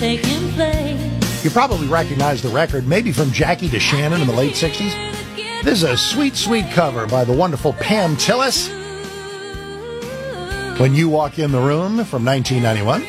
taking place. You probably recognize the record, maybe from Jackie to Shannon in the late 60s. This is a sweet, sweet cover by the wonderful Pam Tillis. When You Walk in the Room from 1991.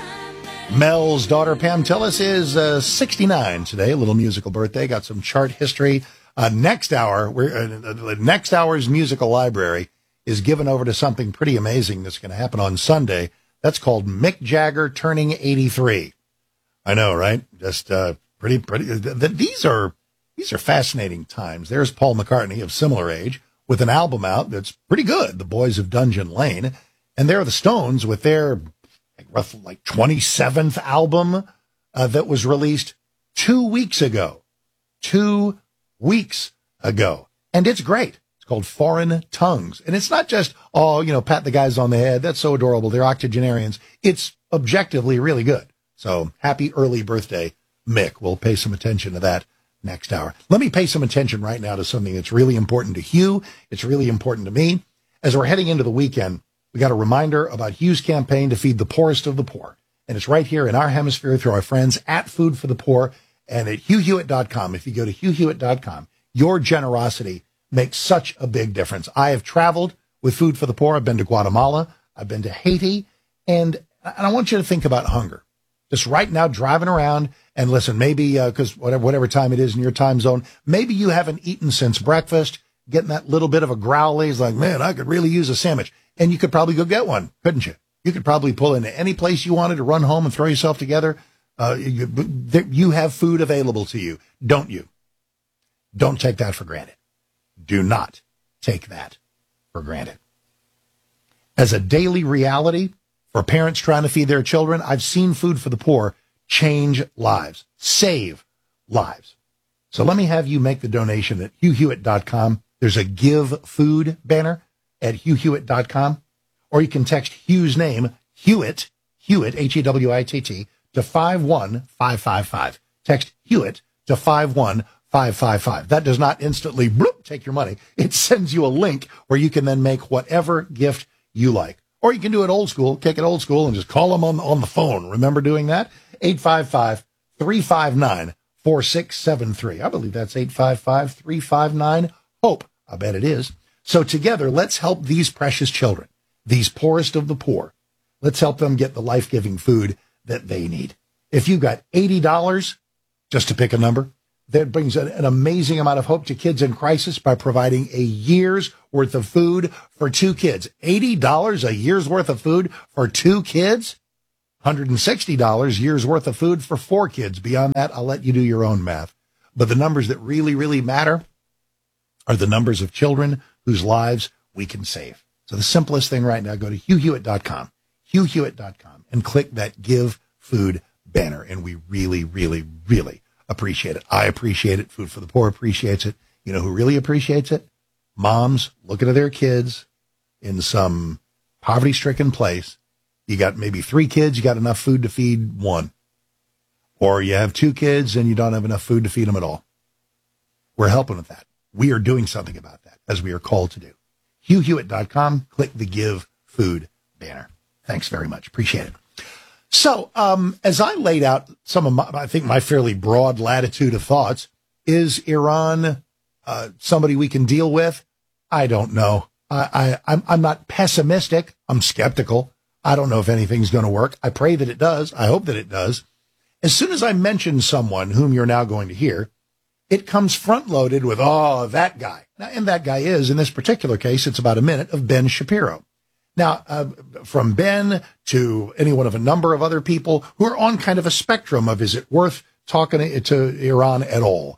Mel's daughter, Pam Tillis, is 69 today, a little musical birthday. Got some chart history. Next hour, next hour's musical library is given over to something pretty amazing that's going to happen on Sunday. That's called Mick Jagger Turning 83. I know, right? Just pretty. These are fascinating times. There's Paul McCartney of similar age with an album out that's pretty good, The Boys of Dungeon Lane. And there are the Stones with their roughly 27th album that was released 2 weeks ago. 2 weeks ago. And it's great. It's called Foreign Tongues. And it's not just, pat the guys on the head. That's so adorable. They're octogenarians. It's objectively really good. So happy early birthday, Mick. We'll pay some attention to that next hour. Let me pay some attention right now to something that's really important to Hugh. It's really important to me. As we're heading into the weekend, we got a reminder about Hugh's campaign to feed the poorest of the poor. And it's right here in our hemisphere through our friends at Food for the Poor and at HughHewitt.com. If you go to HughHewitt.com, your generosity makes such a big difference. I have traveled with Food for the Poor. I've been to Guatemala. I've been to Haiti. And I want you to think about hunger. Just right now, driving around and listen, maybe because whatever time it is in your time zone, maybe you haven't eaten since breakfast, getting that little bit of a growly. It's like, man, I could really use a sandwich. And you could probably go get one, couldn't you? You could probably pull into any place you wanted to run home and throw yourself together. You have food available to you, don't you? Don't take that for granted. Do not take that for granted. As a daily reality for parents trying to feed their children, I've seen Food for the Poor change lives, save lives. So let me have you make the donation at HughHewitt.com. There's a Give Food banner at HughHewitt.com, or you can text Hugh's name, Hewitt, Hewitt, to 51555. Text Hewitt to 51555. That does not instantly take your money. It sends you a link where you can then make whatever gift you like. Or you can do it old school, take it old school, and just call them on the phone. Remember doing that? 855-359-4673. I believe that's 855-359-HOPE. I bet it is. So together, let's help these precious children, these poorest of the poor. Let's help them get the life-giving food that they need. If you've got $80, just to pick a number, that brings an amazing amount of hope to kids in crisis by providing a year's worth of food for 2 kids. $80 a year's worth of food for 2 kids? $160 year's worth of food for 4 kids. Beyond that, I'll let you do your own math. But the numbers that really, really matter are the numbers of children whose lives we can save. So the simplest thing right now, go to HughHewitt.com, HughHewitt.com, and click that Give Food banner. And we really, really, really appreciate it. I appreciate it. Food for the Poor appreciates it. You know who really appreciates it? Moms looking at their kids in some poverty-stricken place. You got maybe 3 kids, you got enough food to feed 1. Or you have 2 kids and you don't have enough food to feed them at all. We're helping with that. We are doing something about that, as we are called to do. HughHewitt.com, click the Give Food banner. Thanks very much. Appreciate it. So, as I laid out some of my fairly broad latitude of thoughts, is Iran somebody we can deal with? I don't know. I'm not pessimistic. I'm skeptical. I don't know if anything's going to work. I pray that it does. I hope that it does. As soon as I mention someone whom you're now going to hear, it comes front-loaded with, that guy. Now, and that guy is, in this particular case, it's about a minute of Ben Shapiro. Now, from Ben to any one of a number of other people who are on kind of a spectrum of, is it worth talking to Iran at all?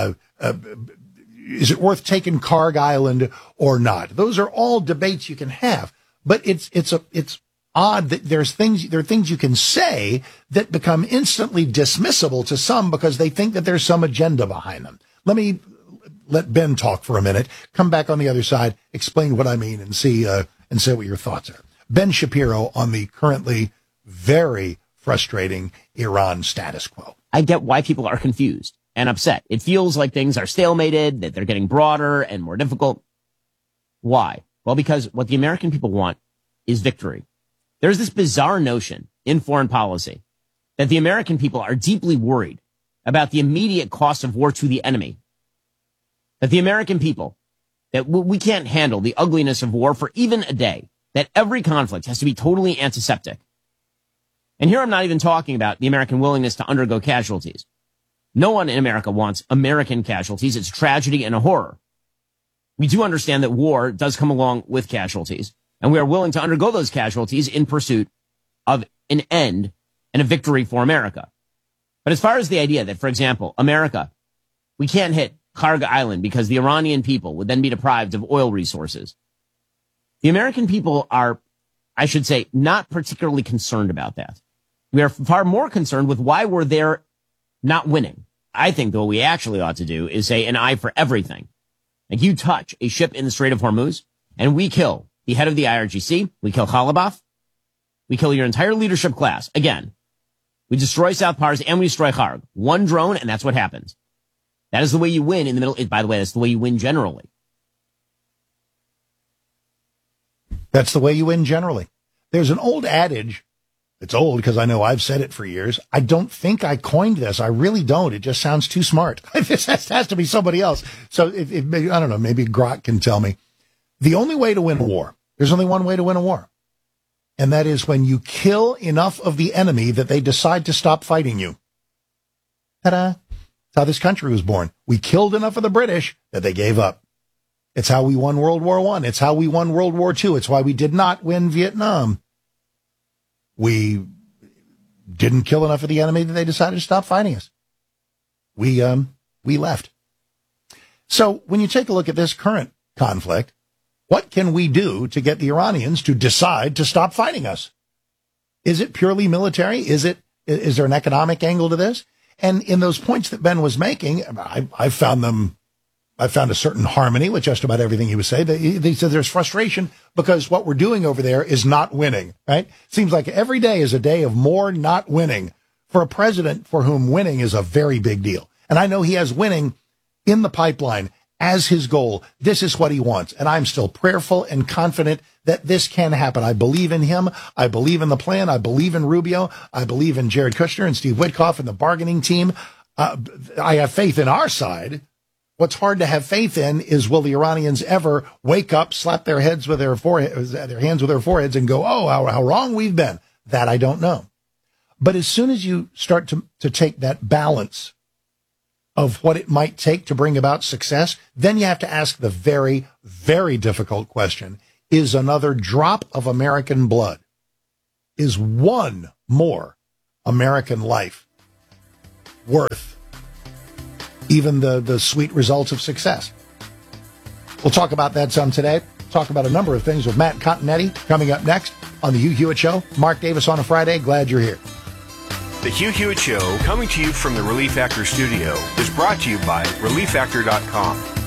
Is it worth taking Karg Island or not? Those are all debates you can have, but it's odd that there are things you can say that become instantly dismissible to some because they think that there's some agenda behind them. Let Ben talk for a minute, come back on the other side, explain what I mean, and see what your thoughts are. Ben Shapiro on the currently very frustrating Iran status quo. I get why people are confused and upset. It feels like things are stalemated, that they're getting broader and more difficult. Why? Well, because what the American people want is victory. There's this bizarre notion in foreign policy that the American people are deeply worried about the immediate cost of war to the enemy. That the American people, that we can't handle the ugliness of war for even a day. That every conflict has to be totally antiseptic. And here I'm not even talking about the American willingness to undergo casualties. No one in America wants American casualties. It's a tragedy and a horror. We do understand that war does come along with casualties, and we are willing to undergo those casualties in pursuit of an end and a victory for America. But as far as the idea that, for example, America, we can't hit Kharg Island because the Iranian people would then be deprived of oil resources. The American people are, I should say, not particularly concerned about that. We are far more concerned with why we're there not winning. I think that what we actually ought to do is say an eye for everything. Like you touch a ship in the Strait of Hormuz and we kill the head of the IRGC, we kill Khalibaf, we kill your entire leadership class. Again, we destroy South Pars and we destroy Kharg. One drone and that's what happens. That is the way you win in the middle. By the way, that's the way you win generally. That's the way you win generally. There's an old adage. It's old because I know I've said it for years. I don't think I coined this. I really don't. It just sounds too smart. This has to be somebody else. So I don't know, maybe Grok can tell me. The only way to win a war, there's only one way to win a war. And that is when you kill enough of the enemy that they decide to stop fighting you. Ta-da. That's how this country was born. We killed enough of the British that they gave up. It's how we won World War I. It's how we won World War II. It's why we did not win Vietnam. We didn't kill enough of the enemy that they decided to stop fighting us. We left. So when you take a look at this current conflict, what can we do to get the Iranians to decide to stop fighting us? Is it purely military? Is there an economic angle to this? And in those points that Ben was making, I found a certain harmony with just about everything he was saying. They said there's frustration because what we're doing over there is not winning, right? Seems like every day is a day of more not winning for a president for whom winning is a very big deal. And I know he has winning in the pipeline as his goal. This is what he wants. And I'm still prayerful and confident that this can happen. I believe in him. I believe in the plan. I believe in Rubio. I believe in Jared Kushner and Steve Witkoff and the bargaining team. I have faith in our side. What's hard to have faith in is, will the Iranians ever wake up, slap their heads with their hands with their foreheads and go, oh, how wrong we've been? That I don't know. But as soon as you start to take that balance of what it might take to bring about success, then you have to ask the very, very difficult question. Is another drop of American blood, is one more American life worth even the sweet results of success? We'll talk about that some today. Talk about a number of things with Matt Continetti coming up next on the Hugh Hewitt Show. Mark Davis on a Friday. Glad you're here. The Hugh Hewitt Show, coming to you from the Relief Factor studio, is brought to you by ReliefFactor.com.